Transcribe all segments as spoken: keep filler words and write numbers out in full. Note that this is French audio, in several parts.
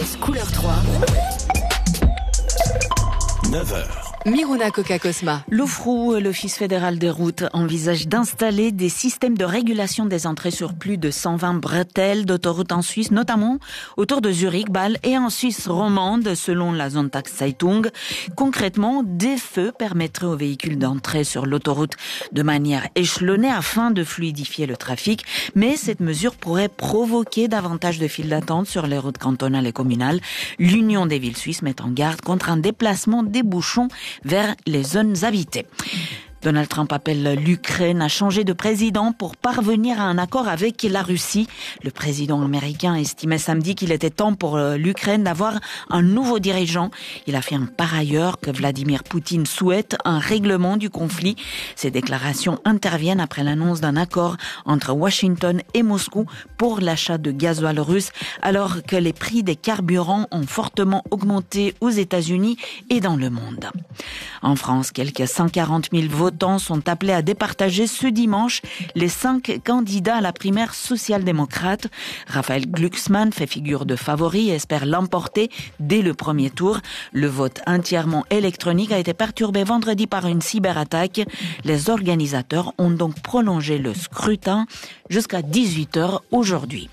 France couleur trois. neuf heures. Miruna Coca-Cosma. L'OFROU, l'Office fédéral des routes, envisage d'installer des systèmes de régulation des entrées sur plus de cent vingt bretelles d'autoroutes en Suisse, notamment autour de Zurich, Bâle et en Suisse romande, selon la Sonntagszeitung. Concrètement, des feux permettraient aux véhicules d'entrer sur l'autoroute de manière échelonnée afin de fluidifier le trafic. Mais cette mesure pourrait provoquer davantage de files d'attente sur les routes cantonales et communales. L'Union des villes suisses met en garde contre un déplacement des bouchons vers les zones habitées. Donald Trump appelle l'Ukraine à changer de président pour parvenir à un accord avec la Russie. Le président américain estimait samedi qu'il était temps pour l'Ukraine d'avoir un nouveau dirigeant. Il affirme par ailleurs que Vladimir Poutine souhaite un règlement du conflit. Ces déclarations interviennent après l'annonce d'un accord entre Washington et Moscou pour l'achat de gasoil russe, alors que les prix des carburants ont fortement augmenté aux États-Unis et dans le monde. En France, quelques cent quarante mille votants sont appelés à départager ce dimanche les cinq candidats à la primaire social-démocrate. Raphaël Glucksmann fait figure de favori et espère l'emporter dès le premier tour. Le vote entièrement électronique a été perturbé vendredi par une cyberattaque. Les organisateurs ont donc prolongé le scrutin jusqu'à dix-huit heures aujourd'hui.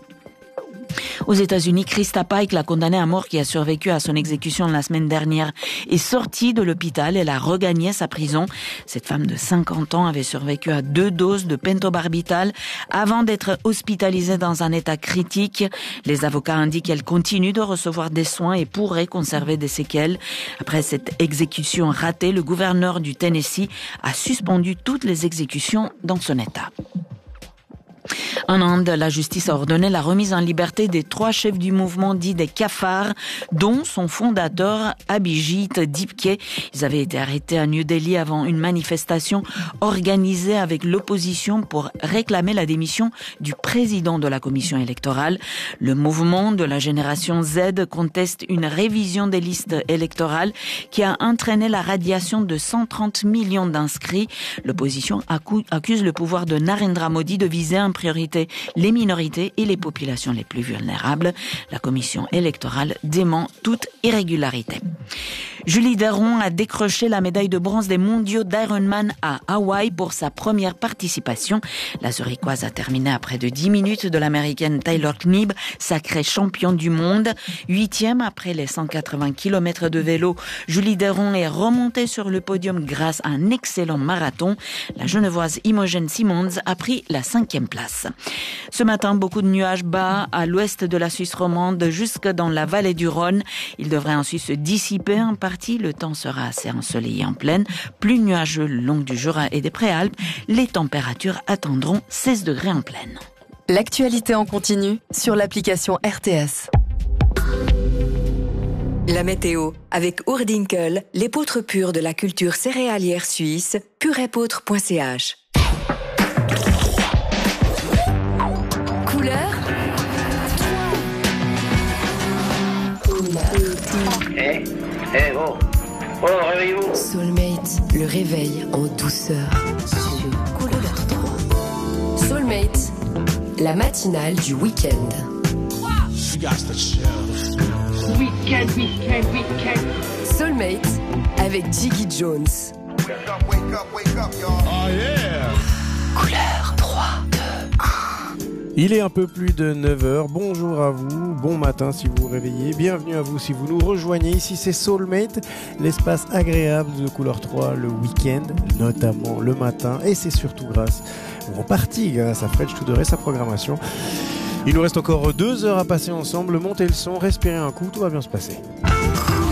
Aux États-Unis, Krista Pike, la condamnée à mort qui a survécu à son exécution la semaine dernière, est sortie de l'hôpital. Elle a regagné sa prison. Cette femme de cinquante ans avait survécu à deux doses de pentobarbital avant d'être hospitalisée dans un état critique. Les avocats indiquent qu'elle continue de recevoir des soins et pourrait conserver des séquelles. Après cette exécution ratée, le gouverneur du Tennessee a suspendu toutes les exécutions dans son état. En Inde, la justice a ordonné la remise en liberté des trois chefs du mouvement dit des cafards, dont son fondateur Abhijit Dipke. Ils avaient été arrêtés à New Delhi avant une manifestation organisée avec l'opposition pour réclamer la démission du président de la commission électorale. Le mouvement de la génération Z conteste une révision des listes électorales qui a entraîné la radiation de cent trente millions d'inscrits. L'opposition accuse le pouvoir de Narendra Modi de viser en priorité les minorités et les populations les plus vulnérables. La commission électorale dément toute irrégularité. Julie Deron a décroché la médaille de bronze des mondiaux d'Ironman à Hawaï pour sa première participation. La Zurichoise a terminé à près de dix minutes de l'américaine Taylor Knibb, sacrée championne du monde. Huitième après les cent quatre-vingts kilomètres de vélo, Julie Deron est remontée sur le podium grâce à un excellent marathon. La Genevoise Imogen Simmons a pris la cinquième place. Ce matin, beaucoup de nuages bas à l'ouest de la Suisse romande jusque dans la vallée du Rhône. Il devrait ensuite se dissiper en partie. Le temps sera assez ensoleillé en plaine, plus nuageux le long du Jura et des Préalpes. Les températures atteindront seize degrés en plaine. L'actualité en continu sur l'application R T S. La météo avec Oerdinkel, l'épeautre pure de la culture céréalière suisse, purépeautre point c h. Couleur Eh, eh, oh, oh, réveillez-vous. Soulmate, le réveil en douceur sur Couleur trois. Soulmate, la matinale du week-end. Week-end, week-end, week-end. Soulmate avec Jiggy Jones. Oh yeah! Couleur trois, deux, un. Il est un peu plus de neuf heures, bonjour à vous, bon matin si vous vous réveillez, bienvenue à vous si vous nous rejoignez, ici c'est Soulmate, l'espace agréable de Couleur trois le week-end, notamment le matin, et c'est surtout grâce, ou en partie grâce à Fred Studer et sa programmation. Il nous reste encore deux heures à passer ensemble, montez le son, respirez un coup, tout va bien se passer.